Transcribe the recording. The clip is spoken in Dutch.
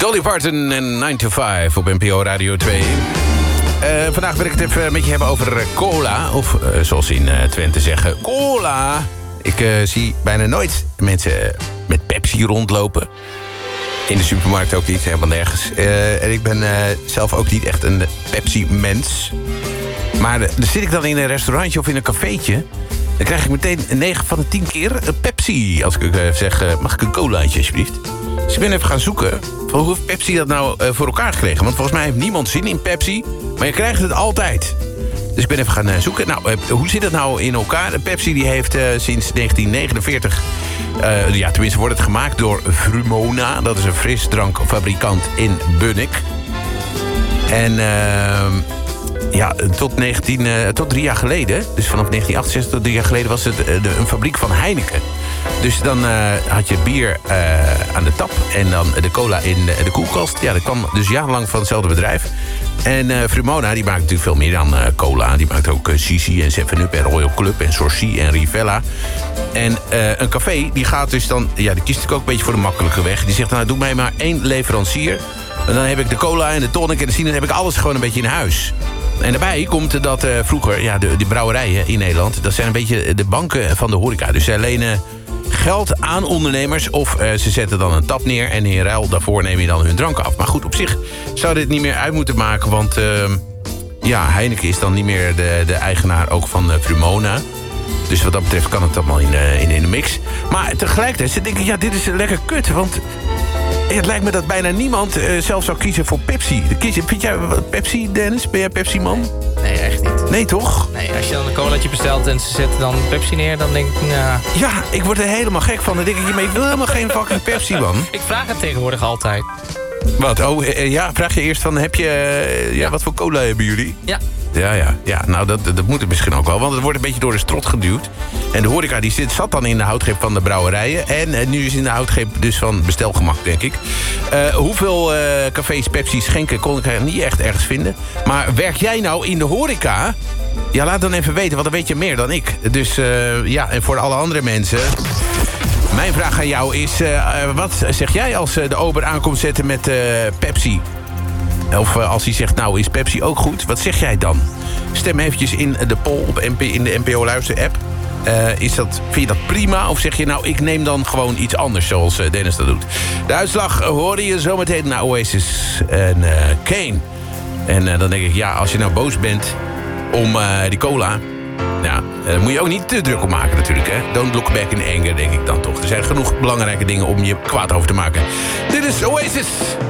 Dolly Parton en 9 to 5 op NPO Radio 2. Vandaag wil ik het even met je hebben over cola. Of zoals ze in Twente zeggen, cola. Ik zie bijna nooit mensen met Pepsi rondlopen. In de supermarkt ook niet, helemaal nergens. En ik ben zelf ook niet echt een Pepsi-mens. Maar dan zit ik dan in een restaurantje of in een cafeetje. Dan krijg ik meteen 9 van de 10 keer een Pepsi. Als ik zeg, mag ik een colaatje alsjeblieft? Dus ik ben even gaan zoeken van hoe heeft Pepsi dat nou voor elkaar gekregen. Want volgens mij heeft niemand zin in Pepsi. Maar je krijgt het altijd. Dus ik ben even gaan zoeken. Nou, hoe zit het nou in elkaar? Pepsi die heeft sinds 1949... tenminste wordt het gemaakt door Vrumona. Dat is een frisdrankfabrikant in Bunnik. En tot 3 jaar geleden... dus vanaf 1968 tot 3 jaar geleden... was het een fabriek van Heineken. Dus dan had je bier aan de tap... en dan de cola in de koelkast. Ja, dat kwam dus jarenlang van hetzelfde bedrijf. En Vrumona, die maakt natuurlijk veel meer dan cola. Die maakt ook Sisi en 7-Up en Royal Club en Sorcy en Rivella. En een café, die gaat dus dan... ja, die kiest natuurlijk ook een beetje voor de makkelijke weg. Die zegt, nou, doe mij maar 1 leverancier... en dan heb ik de cola en de tonic en de cider... dan heb ik alles gewoon een beetje in huis. En daarbij komt dat vroeger, ja, de brouwerijen in Nederland... dat zijn een beetje de banken van de horeca. Dus zij lenen geld aan ondernemers... of ze zetten dan een tap neer... en in ruil daarvoor neem je dan hun drank af. Maar goed, op zich zou dit niet meer uit moeten maken... want Heineken is dan niet meer de eigenaar ook van Vrumona... Dus wat dat betreft kan het allemaal in de mix. Maar tegelijkertijd denk ik, ja, dit is lekker kut. Want het lijkt me dat bijna niemand zelf zou kiezen voor Pepsi. Vind jij Pepsi, Dennis? Ben jij Pepsi-man? Nee, echt niet. Nee, toch? Nee, als je dan een colaatje bestelt en ze zetten dan Pepsi neer, dan denk ik, nou... Ja, ik word er helemaal gek van. Dan denk ik, maar ik wil helemaal geen fucking Pepsi, man. Ik vraag het tegenwoordig altijd. Wat? Oh, vraag je eerst van, heb je... wat voor cola hebben jullie? Ja. Ja, nou dat moet het misschien ook wel. Want het wordt een beetje door de strot geduwd. En de horeca die zat dan in de houtgreep van de brouwerijen. En nu is in de houtgreep dus van bestelgemak, denk ik. Hoeveel cafés Pepsi schenken kon ik niet echt ergens vinden. Maar werk jij nou in de horeca? Ja, laat dan even weten, want dan weet je meer dan ik. Dus en voor alle andere mensen... Mijn vraag aan jou is, wat zeg jij als de ober aankomt zetten met Pepsi? Of als hij zegt, nou is Pepsi ook goed, wat zeg jij dan? Stem eventjes in de poll in de NPO Luister app. Vind je dat prima? Of zeg je, nou, ik neem dan gewoon iets anders zoals Dennis dat doet? De uitslag hoor je zometeen naar Oasis en Kane. En dan denk ik, ja, als je nou boos bent om die cola... Nou, daar moet je ook niet te druk op maken natuurlijk, hè. Don't look back in anger, denk ik dan toch. Er zijn genoeg belangrijke dingen om je kwaad over te maken. Dit is Oasis.